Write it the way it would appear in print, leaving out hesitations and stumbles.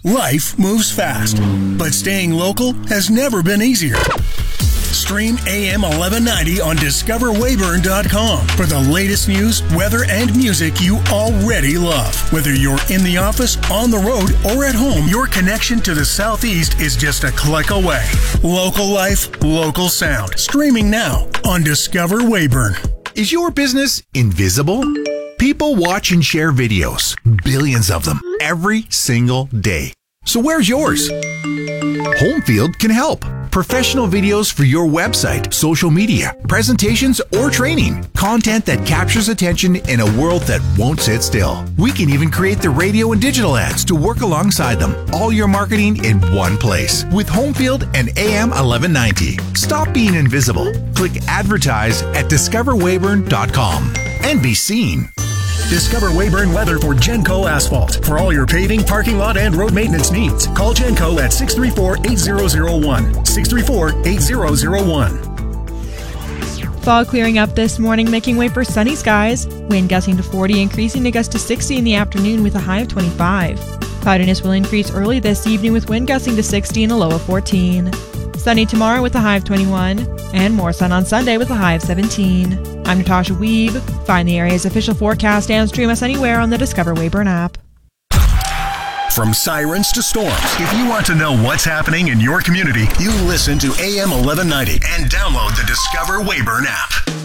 Life moves fast, but staying local has never been easier. Stream AM 1190 on discoverwayburn.com for the latest news, weather, and music you already love. Whether you're in the office, on the road, or at home, your connection to the Southeast is just a click away. Local life, local sound. Streaming now on Discover Wayburn. Is your business invisible? People watch and share videos, billions of them, every single day. So where's yours? Homefield can help. Professional videos for your website, social media, presentations, or training. Content that captures attention in a world that won't sit still. We can even create the radio and digital ads to work alongside them. All your marketing in one place with Homefield and AM 1190. Stop being invisible. Click advertise at discoverwayburn.com and be seen. Discover Wayburn Weather for Genco Asphalt. For all your paving, parking lot, and road maintenance needs, call Genco at 634-8001. 634-8001. Fog clearing up this morning, making way for sunny skies. Wind gusting to 40, increasing to gusts to 60 in the afternoon with a high of 25. Cloudiness will increase early this evening with wind gusting to 60 and a low of 14. Sunny tomorrow with a high of 21, and more sun on Sunday with a high of 17. I'm Natasha Weeb. Find the area's official forecast and stream us anywhere on the Discover Wayburn app. From sirens to storms, if you want to know what's happening in your community, you listen to AM 1190 and download the Discover Wayburn app.